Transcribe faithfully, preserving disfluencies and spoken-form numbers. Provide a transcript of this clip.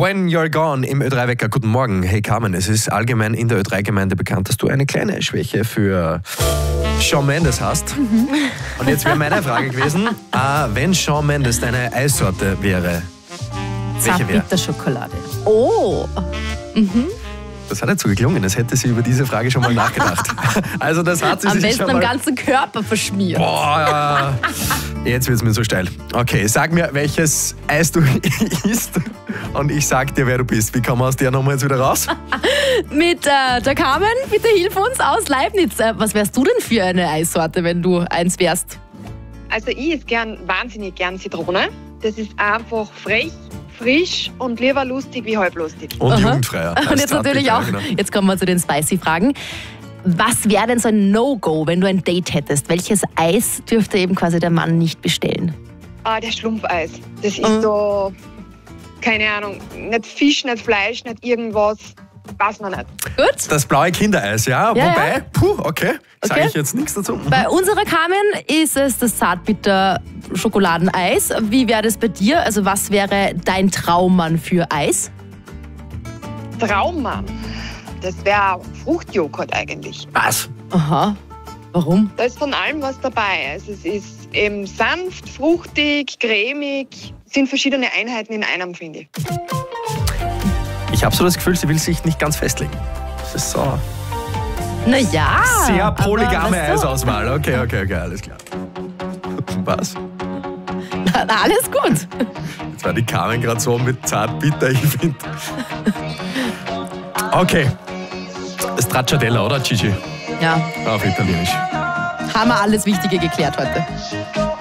When You're Gone im Ö drei Wecker. Guten Morgen. Hey Carmen, es ist allgemein in der Ö drei Gemeinde bekannt, dass du eine kleine Schwäche für Shawn Mendes hast. Mhm. Und jetzt wäre meine Frage gewesen, äh, wenn Shawn Mendes deine Eissorte wäre, welche wäre? Zartbitterschokolade. Oh. Mhm. Das hat nicht so geklungen, als hätte sie über diese Frage schon mal nachgedacht. Also das hat sie am sich besten schon mal... am ganzen Körper verschmiert. Boah, jetzt wird es mir so steil. Okay, sag mir, welches Eis du isst und ich sag dir, wer du bist. Wie kommen wir aus der Nummer jetzt wieder raus? Mit äh, der Carmen, bitte hilf uns aus Leibniz. Äh, was wärst du denn für eine Eissorte, wenn du eins wärst? Also ich esse gern, wahnsinnig gern Zitrone. Das ist einfach frech, frisch und lieber lustig wie halblustig. Und Aha. jugendfreier. Und jetzt natürlich auch, jetzt kommen wir zu den Spicy-Fragen. Was wäre denn so ein No-Go, wenn du ein Date hättest? Welches Eis dürfte eben quasi der Mann nicht bestellen? Ah, der Schlumpfeis. Das ist mhm. so, keine Ahnung, nicht Fisch, nicht Fleisch, nicht irgendwas. Weiß man nicht. Gut. Das blaue Kindereis, ja? ja Wobei, ja. puh, okay, sage okay. ich jetzt nichts dazu. Bei unserer Carmen ist es das Zartbitter-Schokoladeneis. Wie wäre das bei dir? Also was wäre dein Traummann für Eis? Traummann? Das wäre Fruchtjoghurt eigentlich. Was? Aha. Warum? Da ist von allem was dabei. Also es ist eben sanft, fruchtig, cremig. Es sind verschiedene Einheiten in einem, finde ich. Ich habe so das Gefühl, sie will sich nicht ganz festlegen. Das ist so... Naja. Sehr polygame aber, weißt du, Eisauswahl. Okay, okay, okay, alles klar. Was? Na, na, alles gut. Jetzt war die Carmen gerade so mit Zartbitter, ich finde. Okay. Stracciatella, oder Gigi? Ja. Auf Italienisch. Haben wir alles Wichtige geklärt heute.